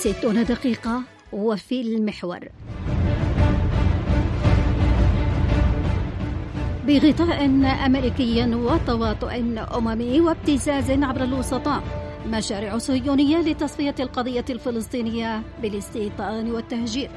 60 دقيقة وفي المحور. بغطاء أمريكي وتواطؤ أممي وابتزاز عبر الوسطاء، مشاريع صهيونية لتصفية القضية الفلسطينية بالاستيطان والتهجير.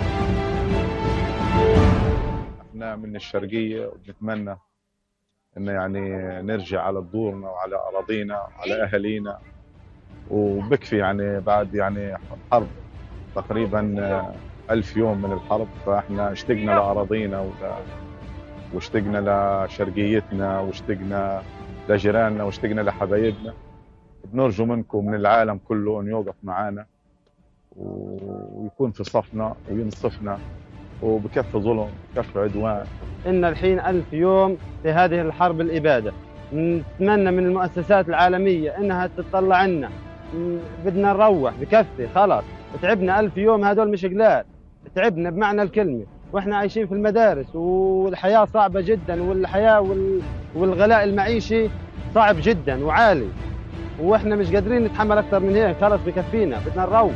احنا من الشرقية وبنتمنى إن يعني نرجع على دورنا وعلى أراضينا وعلى أهالينا، وبكفي يعني بعد يعني حرب تقريبا 1000 يوم من الحرب، فاحنا اشتقنا لأراضينا واشتقنا لشرقيتنا واشتقنا لجيراننا واشتقنا لحبايبنا. بنرجو منكم من العالم كله أن يوقف معنا ويكون في صفنا وينصفنا، وبكف ظلم بكف عدوان. إن الحين 1000 يوم في هذه الحرب الإبادة. نتمنى من المؤسسات العالمية إنها تطلع لنا، بدنا نروح بكفي خلاص، تعبنا 1000 يوم، هذول مش قلال، تعبنا بمعنى الكلمة، وإحنا عايشين في المدارس والحياة صعبة جدا، والحياة والغلاء المعيشي صعب جدا وعالي، وإحنا مش قادرين نتحمل أكثر من هيك، خلاص بكفينا، بدنا نروح.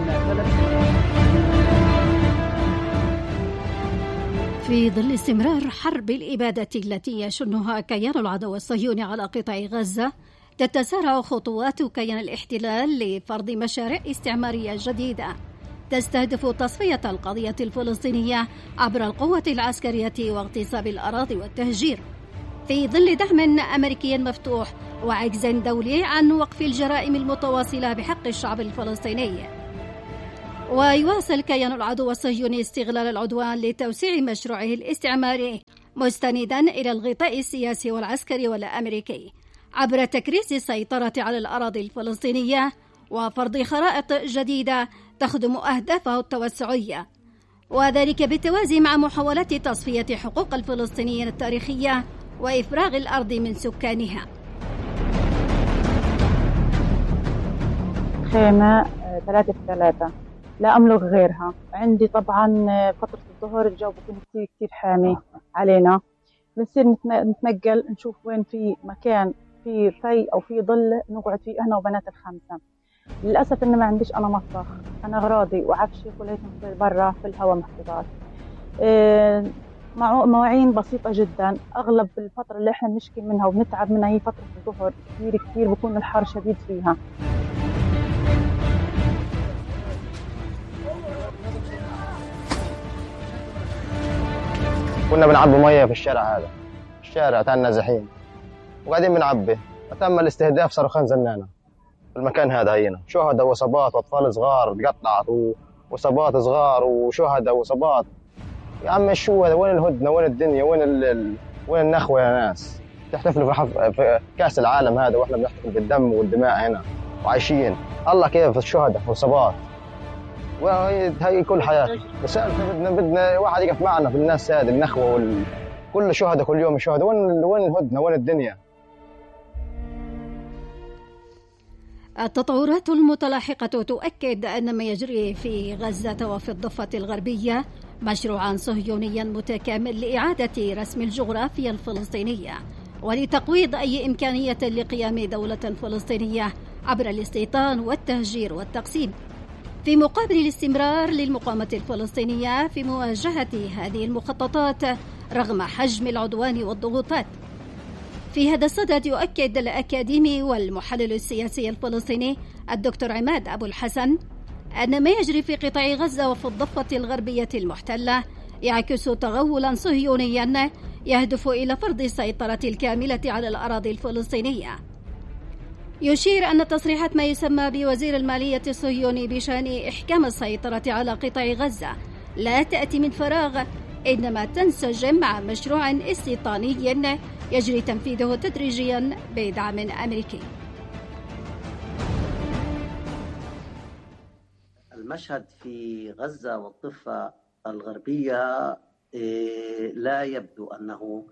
في ظل استمرار حرب الإبادة التي يشنها كيان العدو الصهيوني على قطاع غزة، تتسارع خطوات كيان الاحتلال لفرض مشاريع استعمارية جديدة تستهدف تصفية القضية الفلسطينية عبر القوة العسكرية واغتصاب الأراضي والتهجير، في ظل دعم أمريكي مفتوح وعجز دولي عن وقف الجرائم المتواصلة بحق الشعب الفلسطيني. ويواصل كيان العدو الصهيوني استغلال العدوان لتوسيع مشروعه الاستعماري، مستندا إلى الغطاء السياسي والعسكري والأمريكي عبر تكريس السيطرة على الأراضي الفلسطينية وفرض خرائط جديدة تخدم أهدافه التوسعية، وذلك بالتوازي مع محاولات تصفية حقوق الفلسطينيين التاريخية وإفراغ الأرض من سكانها. خيمة 3 في 3، لا أملك غيرها. عندي طبعا فترة الظهر الجو بيكون كتير حامي علينا، بنصير نتنقل نشوف وين في مكان في أو في ظل نقعد فيه إحنا وبنات ال5. للأسف إن ما عنديش أنا مطبخ، أنا أغراضي وعفشي كليتهم برا في الهواء محطوطات. مواعين بسيطة جدا. أغلب الفترة اللي إحنا بنشكي منها وبنتعب منها هي فترة الظهر، كتير بيكون الحر شديد فيها. كنا بنعبي مية في الشارع هذا، الشارع تاعنا زحيم وقاعدين بنعبي، وتم الاستهداف صاروخين زنانة في المكان هذا هنا، شهداء وإصابات وأطفال صغار تقطعت وإصابات صغار وشهداء وإصابات. يا عم شو هذا؟ وين الهدنة؟ وين الدنيا؟ وين النخوة يا ناس؟ تحتفلوا في كأس العالم هذا واحنا بنحتفل بالدم والدماء هنا وعايشين. الله كيف الشهداء والإصابات، وهي كل حياة. بس بدنا واحد يقف معنا في الناس هذه النخوة كل شهداء كل يوم شهداء. وين الهدنة؟ وين الدنيا؟ التطورات المتلاحقة تؤكد أن ما يجري في غزة وفي الضفة الغربية مشروعا صهيونيا متكامل لإعادة رسم الجغرافيا الفلسطينية ولتقويض أي إمكانية لقيام دولة فلسطينية عبر الاستيطان والتهجير والتقسيم، في مقابل الاستمرار للمقاومة الفلسطينية في مواجهة هذه المخططات رغم حجم العدوان والضغوطات. في هذا الصدد يؤكد الأكاديمي والمحلل السياسي الفلسطيني الدكتور عماد أبو الحسن أن ما يجري في قطاع غزة وفي الضفة الغربية المحتلة يعكس تغولا صهيونيا يهدف إلى فرض السيطرة الكاملة على الأراضي الفلسطينية. يشير أن تصريحات ما يسمى بوزير المالية الصهيوني بشأن إحكام السيطرة على قطاع غزة لا تأتي من فراغ، إنما تنسجم مع مشروع استيطاني يجري تنفيذه تدريجيا بدعم أمريكي. المشهد في غزة والضفة الغربية لا يبدو أنه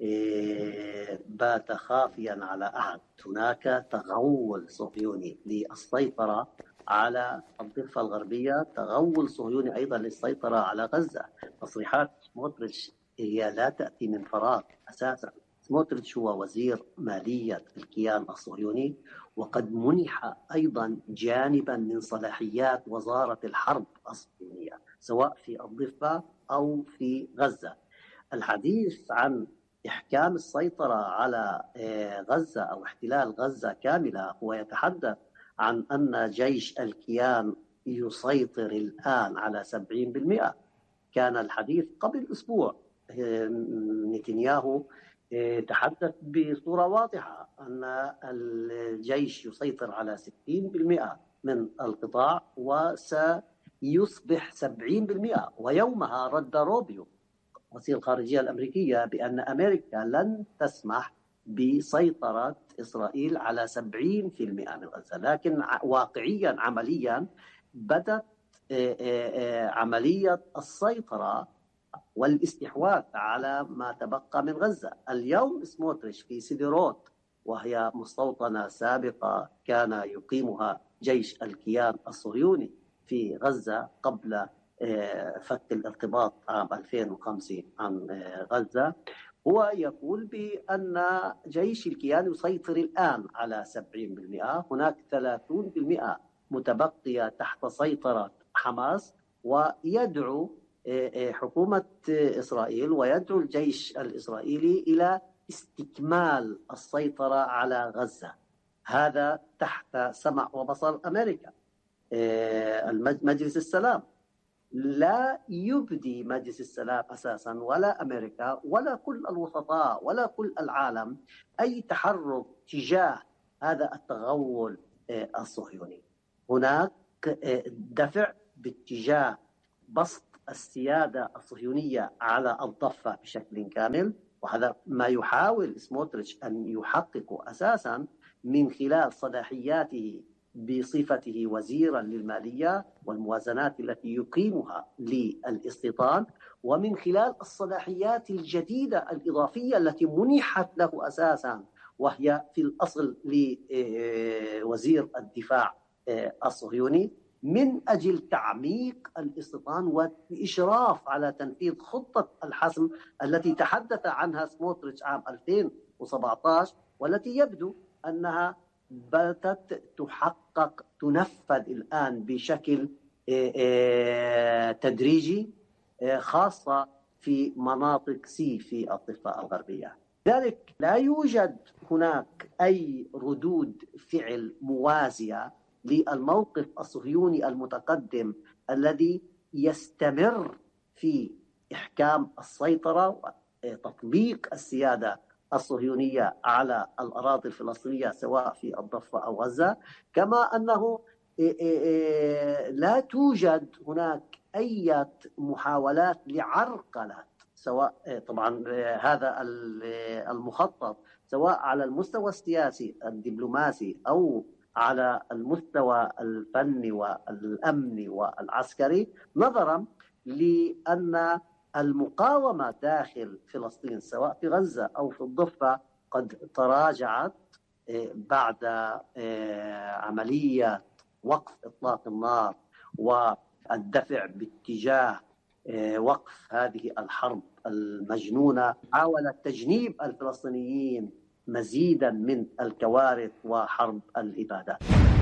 بات خافيا على أحد. هناك تغول صهيوني للسيطرة على الضفة الغربية، تغول صهيوني أيضا للسيطرة على غزة. تصريحات سموتريتش هي لا تأتي من فراغ أساسا، سموتريتش هو وزير مالية الكيان الصهيوني، وقد منح أيضا جانبا من صلاحيات وزارة الحرب الصهيونية سواء في الضفة أو في غزة. الحديث عن إحكام السيطرة على غزة أو احتلال غزة كاملة هو يتحدث عن أن جيش الكيان يسيطر الآن على 70%. كان الحديث قبل أسبوع نتنياهو تحدث بصورة واضحة أن الجيش يسيطر على 60% من القطاع وسيصبح 70%. ويومها رد روبيو وزير الخارجية الأمريكية بأن أمريكا لن تسمح بسيطرة إسرائيل على 70% من غزة. لكن واقعيا عمليا بدأت عملية السيطرة والاستحواذ على ما تبقى من غزة. اليوم سموتريتش في سيديروت، وهي مستوطنة سابقة كان يقيمها جيش الكيان الصهيوني في غزة قبل فك الارتباط عام 2005 عن غزة، هو يقول بأن جيش الكيان يسيطر الآن على 70%. هناك 30% متبقية تحت سيطرة حماس، ويدعو حكومة إسرائيل ويدعو الجيش الإسرائيلي إلى استكمال السيطرة على غزة. هذا تحت سمع وبصر أمريكا. مجلس السلام لا يبدي مجلس السلام أساسا ولا أمريكا ولا كل الوسطاء ولا كل العالم أي تحرك تجاه هذا التغول الصهيوني. هناك دفع باتجاه بسط السيادة الصهيونية على الضفة بشكل كامل، وهذا ما يحاول سموتريتش أن يحققه أساسا من خلال صلاحياته بصفته وزيرا للمالية والموازنات التي يقيمها للاستيطان، ومن خلال الصلاحيات الجديدة الإضافية التي منحت له أساسا، وهي في الأصل لوزير الدفاع الصهيوني من أجل تعميق الاستيطان والإشراف على تنفيذ خطة الحسم التي تحدث عنها سموتريتش عام 2017 والتي يبدو أنها بدأت تنفذ الآن بشكل تدريجي، خاصة في مناطق سي في الضفة الغربية. لذلك لا يوجد هناك أي ردود فعل موازية للموقف الصهيوني المتقدم الذي يستمر في إحكام السيطرة وتطبيق السيادة الصهيونية على الأراضي الفلسطينية سواء في الضفة أو غزة، كما أنه لا توجد هناك أي محاولات لعرقلة سواء طبعا هذا المخطط سواء على المستوى السياسي الدبلوماسي أو على المستوى الفني والأمني والعسكري، نظرا لأن المقاومة داخل فلسطين سواء في غزة أو في الضفة قد تراجعت بعد عملية وقف إطلاق النار والدفع باتجاه وقف هذه الحرب المجنونة. حاولت تجنيب الفلسطينيين مزيدا من الكوارث وحرب الإبادات.